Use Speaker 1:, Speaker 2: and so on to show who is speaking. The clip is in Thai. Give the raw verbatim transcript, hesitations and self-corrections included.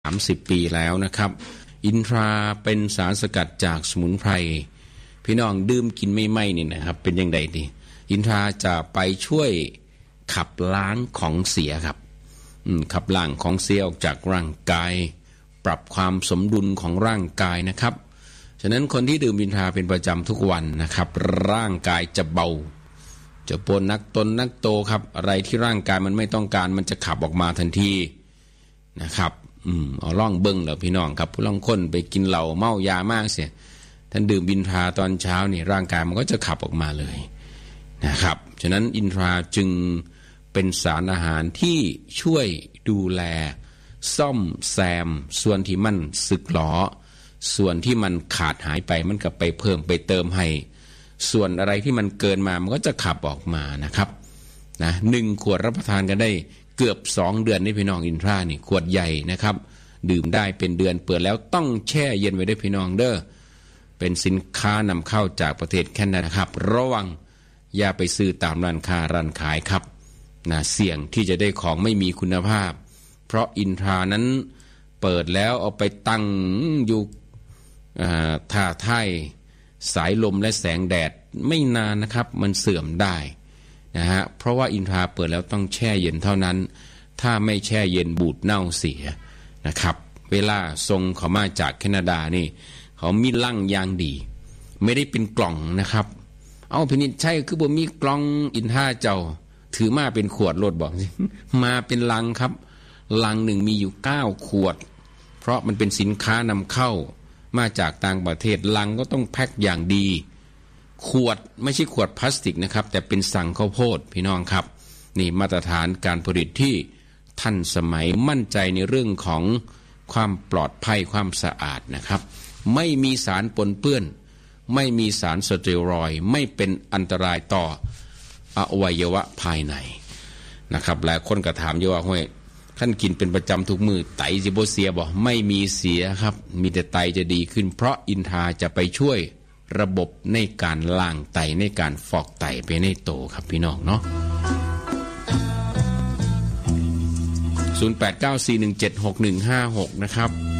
Speaker 1: สามสิบปีแล้วนะครับอินทราเป็นสารสกัดจากสมุนไพรพี่น้องดื่มกินไม่ไหม้นี่นะครับเป็นยังไงดีอินทราจะไปช่วยขับล้างของเสียครับขับล้างของเสียออกจากร่างกายปรับความสมดุลของร่างกายนะครับฉะนั้นคนที่ดื่มอินทราเป็นประจำทุกวันนะครับร่างกายจะเบาจะปนนักตนนักโตครับอะไรที่ร่างกายมันไม่ต้องการมันจะขับออกมาทันทีนะครับอืมเอาล่องเบิ้งเหรอพี่น้องครับผู้ล่องค้นไปกินเหล้าเมายามากเสียท่านดื่มอินทราตอนเช้านี่ร่างกายมันก็จะขับออกมาเลยนะครับฉะนั้นอินทราจึงเป็นสารอาหารที่ช่วยดูแลซ่อมแซมส่วนที่มันสึกหรอส่วนที่มันขาดหายไปมันก็ไปเพิ่มไปเติมให้ส่วนอะไรที่มันเกินมามันก็จะขับออกมานะครับนะหนึ่งขวดรับประทานกันได้เกือบสองเดือนนี่พี่น้องอินทรานี่ขวดใหญ่นะครับดื่มได้เป็นเดือนเปิดแล้วต้องแช่เย็นไว้ด้วยพี่น้องเด้อเป็นสินค้านำเข้าจากประเทศแคนาดาครับระวังอย่าไปซื้อตามร้านค้าร้านขายครับนะเสี่ยงที่จะได้ของไม่มีคุณภาพเพราะอินทรานั้นเปิดแล้วเอาไปตั้งอยู่ท่าท่ายสายลมและแสงแดดไม่นานนะครับมันเสื่อมได้นะฮะเพราะว่าอินทราเปิดแล้วต้องแช่เย็นเท่านั้นถ้าไม่แช่เย็นบูดเน่าเสียนะครับเวลาส่งเขามาจากแคนาดานี่เขามีลังยางดีไม่ได้เป็นกล่องนะครับเอาพินิจใช่คือบ่มีกล่องอินทราเจ้าถือมาเป็นขวดโลดบอกมาเป็นลังครับลังหนึ่งมีอยู่เก้าขวดเพราะมันเป็นสินค้านำเข้ามาจากต่างประเทศลังก็ต้องแพ็คอย่างดีขวดไม่ใช่ขวดพลาสติกนะครับแต่เป็นสังข้าวโพดพี่น้องครับนี่มาตรฐานการผลิตที่ทันสมัยมั่นใจในเรื่องของความปลอดภัยความสะอาดนะครับไม่มีสารปนเปื้อนไม่มีสารสเตียรอยด์ไม่เป็นอันตรายต่ออวัยวะภายในนะครับหลายคนก็ถามเยอะว่าห้วยท่านกินเป็นประจำทุกมือไตสิบ่เสียบ่ไม่มีเสียครับมีแต่ไตจะดีขึ้นเพราะอินทราจะไปช่วยระบบในการล้างไตในการฟอกไตไปในโตครับพี่น้องเนาะศูนย์ แปด เก้า สี่ หนึ่ง เจ็ด หก หนึ่ง ห้า หกนะครับ